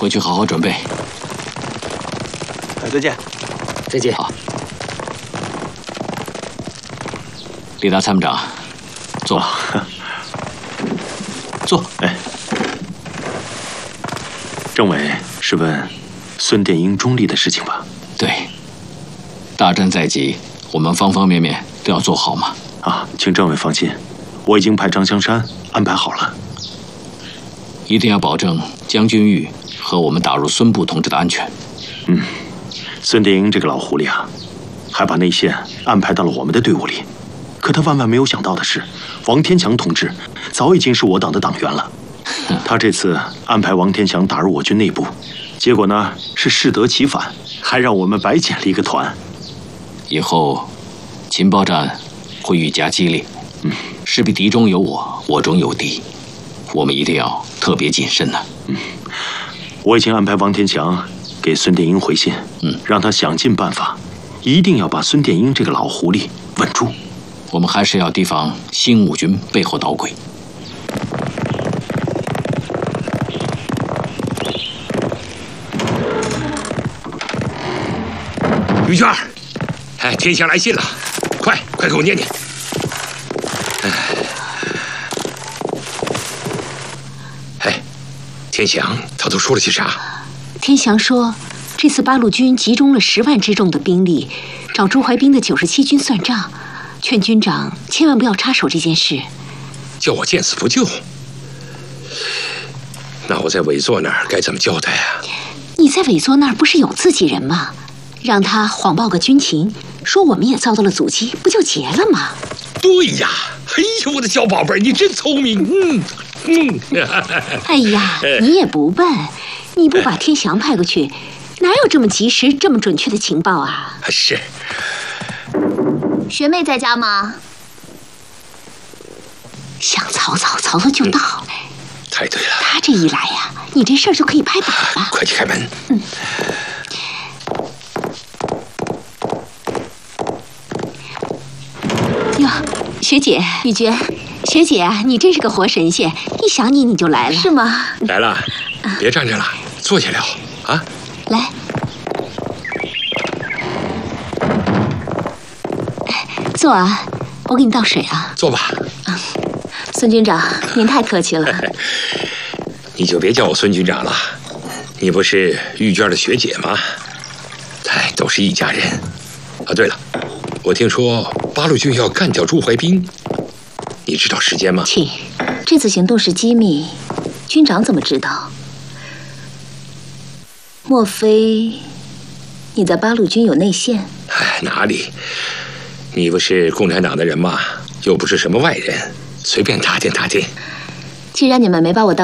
回去好好准备。 再见。 再见。 好。李大参谋长，坐。坐。 哎，政委是问孙殿英中立的事情吧？ 对。大战在即，我们方方面面都要做好嘛。 啊，请政委放心，我已经派张香山安排好了。 一定要保证将军玉和我们打入孙部同志的安全。 孙殿英这个老狐狸啊，还把内线安排到了我们的队伍里。可他万万没有想到的是，王天强同志早已经是我党的党员了。他这次安排王天强打入我军内部，结果呢是适得其反，还让我们白捡了一个团。 以后情报战会愈加激烈，势必敌中有我，我中有敌，我们一定要特别谨慎呐。 我已经安排王天强给孙殿英回信，让他想尽办法，一定要把孙殿英这个老狐狸稳住。 我们还是要提防新五军背后捣鬼。 于娟儿，哎，天祥来信了，快给我念念。哎，天祥他都说了些啥？ 天祥说，这次八路军集中了10万之众的兵力，找朱怀彬的97军算账，劝军长千万不要插手这件事。 叫我见死不救？那我在委座那儿该怎么交代啊？ 你在委座那儿不是有自己人吗？让他谎报个军情，说我们也遭到了阻击，不就结了吗？ 对呀，哎呦，我的小宝贝儿，你真聪明。 哎呀，你也不笨，你不把天祥派过去，哪有这么及时、这么准确的情报啊？ 是。 学妹在家吗？ 想曹操，曹操就到。 太对了。 他这一来呀，你这事儿就可以拍板了。 快去开门。 哟，学姐，雨娟，学姐啊，你真是个活神仙，一想你你就来了， 是吗？ 来了，别站着了，坐下聊啊。 来，坐啊，我给你倒水啊。 坐吧。 孙军长，您太客气了。 你就别叫我孙军长了，你不是玉娟的学姐吗？哎，都是一家人。啊，对了，我听说八路军要干掉朱怀彬，你知道时间吗？ 请。 这次行动是机密，军长怎么知道？莫非你在八路军有内线？ 哎，哪里？你不是共产党的人吗？又不是什么外人，随便打听打听。 既然你们没把我当